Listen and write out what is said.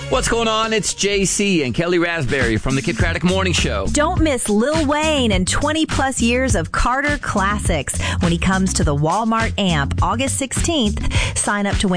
What's going on? It's JC and Kelly Raspberry from the Kid Craddock Morning Show. Don't miss Lil Wayne and 20 plus years of Carter classics when he comes to the Walmart Amp August 16th. Sign up to win